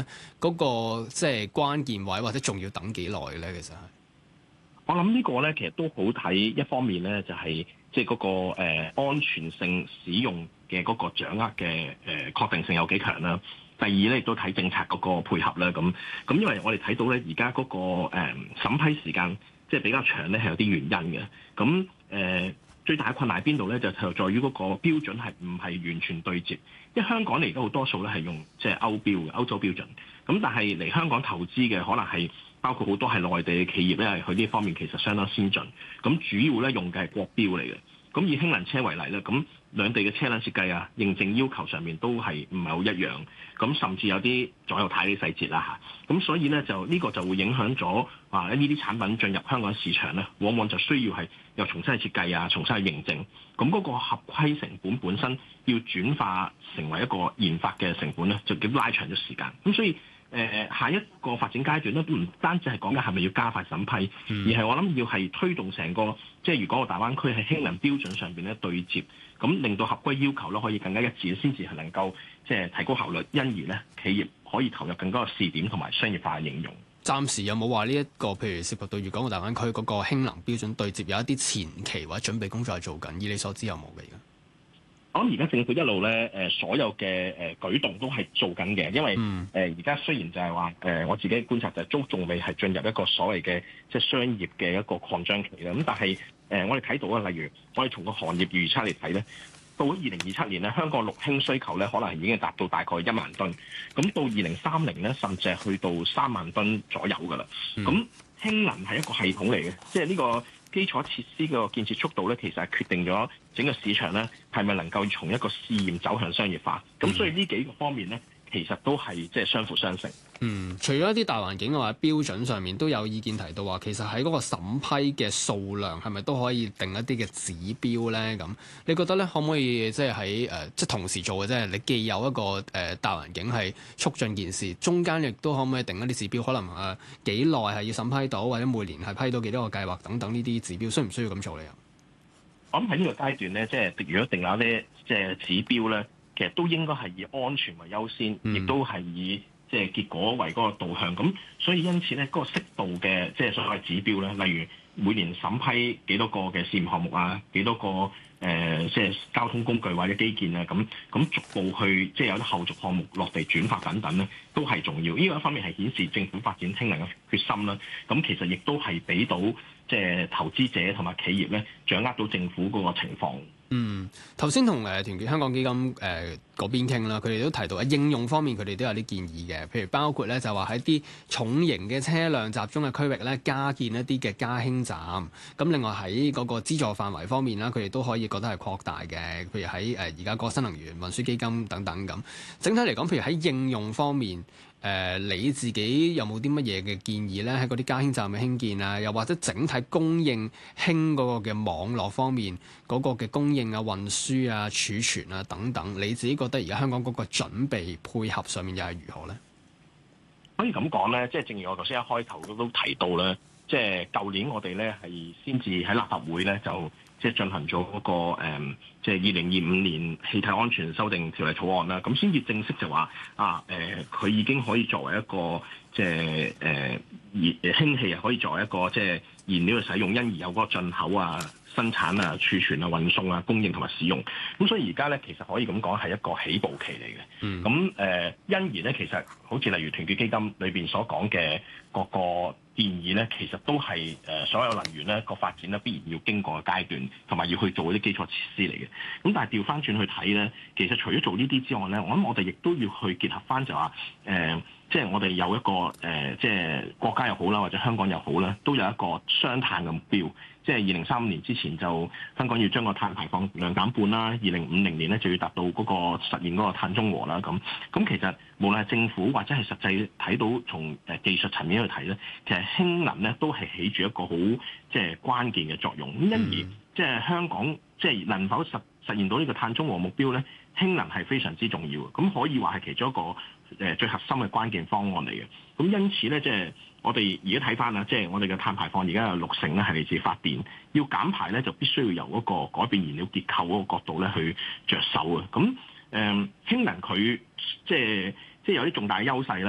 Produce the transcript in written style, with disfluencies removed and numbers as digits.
咧，嗰個即係關鍵位或者仲要等幾耐咧？其實係我諗呢個咧，其實都好睇一方面咧，就係即係嗰個安全性使用嘅嗰個掌握嘅確定性有幾強啦。第二咧，亦都睇政策嗰個配合啦。咁因為我哋睇到咧，而家嗰個審批時間即係比較長咧，係有啲原因嘅。咁最大嘅困難喺邊度咧？就在於嗰個標準係唔係完全對接。因為香港嚟而家好多數咧係用即係歐標嘅歐洲標準。咁但係嚟香港投資嘅可能係包括好多係內地嘅企業咧，佢呢方面其實相當先進。咁主要咧用嘅係國標嚟嘅。咁以興能車為例咧，咁兩地嘅車輛設計啊、認證要求上面都係唔係好一樣。咁甚至有啲左右太啲細節啦嚇。咁所以咧就呢個就會影響咗呢啲產品進入香港市場咧，往往就需要係又重新去設計啊、重新去認證。咁嗰個合規成本本身要轉化成為一個研發嘅成本咧，就叫拉長咗時間。咁所以下一個發展階段咧，都唔單止係講緊係咪要加快審批，而係我諗要係推動成個即係如果個大灣區喺興能標準上邊咧對接，咁令到合規要求咧可以更加一致，先至係能夠即係提高效率，因而咧企業可以投入更多嘅試點同埋商業化嘅應用。 暫時有冇話呢一個譬如涉及到粵港澳大灣區嗰個興能標準對接有一啲前期或者準備工作係做緊？以你所知有冇嘅？ 我諗而家政府一路咧，所有嘅舉動都係做緊嘅，因為而家雖然就係話我自己觀察就都仲未係進入一個所謂嘅即係商業嘅一個擴張期啦。咁但係我哋睇到啊，例如我哋從個行業預測嚟睇咧，到咗2027年咧，香港陸輕需求咧可能已經達到大概1萬噸，咁到2030咧，甚至係去到3萬噸左右㗎啦。咁興能係一個系統嚟嘅，即係呢個基礎設施嘅建設速度咧，其實係決定咗整個市場咧係咪能夠從一個試驗走向商業化。咁所以呢幾個方面咧，其實都係即係相輔相成。 除咗一啲大環境嘅話，標準上面都有意見提到話，其實喺嗰個審批嘅數量係咪都可以定一啲嘅指標咧？咁你覺得咧，可唔可以即係喺即係同時做嘅？即係你既有一個大環境係促進件事，中間亦都可唔可以定一啲指標？可能幾耐係要審批到，或者每年係批到幾多個計劃等等呢啲指標，需唔需要咁做咧？ 我諗喺呢個階段咧，即係如果定下啲即係指標咧，其實都應該係以安全為優先，亦都係以即係結果為嗰個導向。咁所以因此咧，嗰個適度嘅即係所謂指標咧，例如每年審批幾多個嘅試驗項目啊，幾多個即係交通工具或者基建啊，咁逐步去即係有啲後續項目落地轉發等等咧，都係重要。呢個一方面係顯示政府發展興能嘅決心啦。咁其實亦都係俾到即係投資者同埋企業咧，掌握到政府嗰個情況。 頭先同團結香港基金嗰邊傾啦，佢哋都提到喺應用方面，佢哋都有啲建議嘅，譬如包括咧就話喺啲重型嘅車輛集中嘅區域咧，加建一啲嘅加氫站。咁另外喺嗰個資助範圍方面啦，佢哋都可以覺得係擴大嘅，譬如喺而家個新能源運輸基金等等咁。整體嚟講，譬如喺應用方面，你自己有冇啲乜嘢嘅建議咧？喺嗰啲加氫站嘅興建啊，又或者整體供應氫嗰個嘅網絡方面，嗰個嘅供應啊、運輸啊、儲存啊等等，你自己覺得而家香港嗰個準備配合上面又係如何咧？ 可以咁講咧，即係正如我頭先一開頭都提到咧，即係舊年我哋咧係先至喺立法會咧就即係進行咗嗰個即係2025年氣體安全修訂條例草案啦，咁先至正式就話佢已經可以作為一個即係氫氣可以作為一個即係燃料嘅使用，因而有嗰個進口啊、生產啊、儲存啊、運送啊、供應同埋使用。咁所以而家咧其實可以咁講係一個起步期嚟嘅。咁因而咧其實好似例如團結基金裏邊所講嘅各個建議咧，其實都係所有能源咧個發展咧必然要經過嘅階段，同埋要去做嗰啲基礎設施嚟嘅。咁但係調翻轉去睇咧，其實除咗做呢啲之外咧，我諗我哋亦都要去結合翻就話即係我哋有一個即係國家又好啦，或者香港又好啦，都有一個雙碳嘅目標。即係2035年之前就香港要將個碳排放量減半啦，2050年咧就要達到嗰個實現嗰個碳中和啦。咁其實無論係政府或者係實際睇到從技術層面去睇咧，其實氫能咧都係起住一個好即係關鍵嘅作用。因而即係香港即係能否實現到呢個碳中和目標咧，氫能係非常之重要嘅。咁可以話係其中一個最核心嘅關鍵方案嚟嘅。咁因此咧，即係我哋而家睇翻啦，即係我哋嘅碳排放而家有60%咧係嚟自發電，要減排咧就必須要由嗰個改變燃料結構嗰個角度咧去着手啊。咁氫能佢即係有啲重大嘅優勢啦。